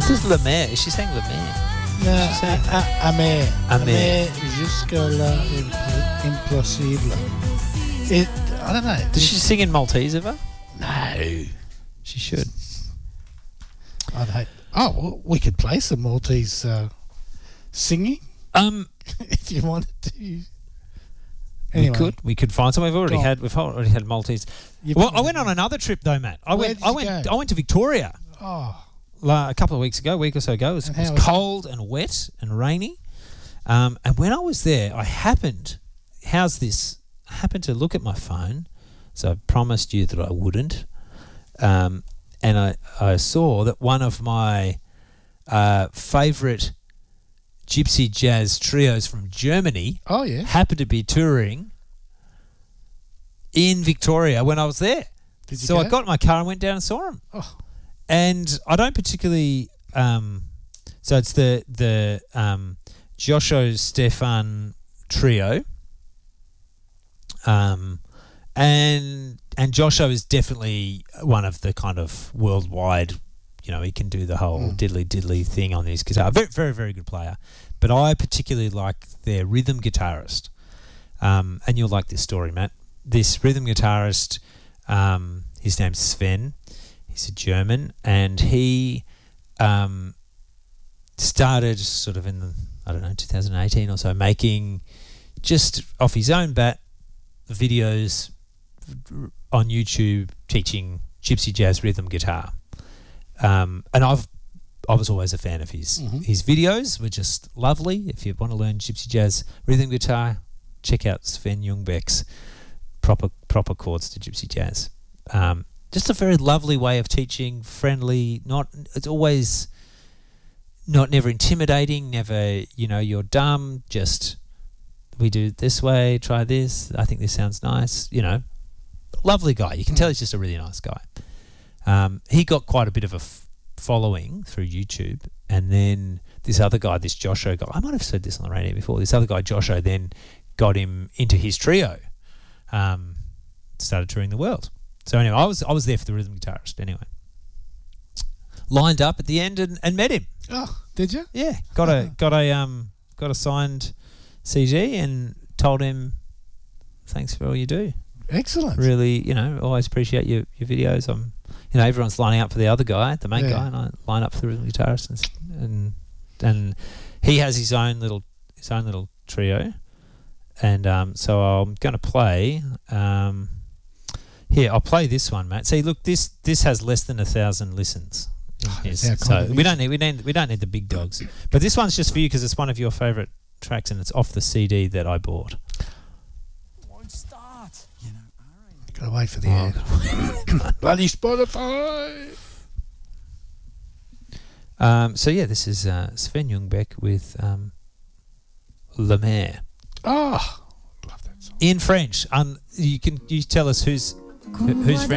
This is Le Maire. Is she saying Le Maire? Amer jusque-là impossible. I don't know. Does she sing in Maltese ever? No. She should. I'd hate. Oh, well, we could play some Maltese singing. If you wanted to. Anyway. We could find some. We've already had Maltese. Well, I went on another trip though, Matt. I went to Victoria. Oh. A couple of weeks ago, a week or so ago. It was cold and wet and rainy. And when I was there, I happened to look at my phone. So I promised you that I wouldn't. And I saw that one of my favourite gypsy jazz trios from Germany happened to be touring in Victoria when I was there. So I got in my car and went down and saw them. Oh. And I don't particularly so it's the Josho Stefan trio. And Josho is definitely one of the kind of worldwide, he can do the whole diddly thing on his guitar. Very, very, very good player. But I particularly like their rhythm guitarist. And you'll like this story, Matt. This rhythm guitarist, his name's Sven. He's a German. And he started sort of in 2018 or so, making just off his own bat videos on YouTube teaching gypsy jazz rhythm guitar. And I was always a fan of his. Mm-hmm. His videos were just lovely. If you want to learn gypsy jazz rhythm guitar, check out Sven Ljungbeck's proper chords to gypsy jazz. Just a very lovely way of teaching, friendly. It's always never intimidating. Never, you're dumb. Just we do it this way. Try this. I think this sounds nice. Lovely guy. You can tell he's just a really nice guy. He got quite a bit of a following through YouTube, and then this other guy, this Josho guy, I might have said this on the radio before, this other guy, Josho, then got him into his trio, started touring the world. So anyway, I was there for the rhythm guitarist anyway. Lined up at the end and met him. Oh, did you? Yeah, got a signed CD and told him, thanks for all you do. Excellent. Really, always appreciate your videos. Everyone's lining up for the other guy, the main guy, and I line up for the rhythm guitarist, and he has his own little trio, and so I'm going to play. Here, I'll play this one, Matt. See, look, this has less than 1,000 listens. So we don't need the big dogs, but this one's just for you because it's one of your favourite tracks, and it's off the CD that I bought. Gotta wait for the ad. Bloody Spotify. So yeah, this is Sven Ljungbeck with Le Maire. Oh, love that song. In French. You tell us who's French.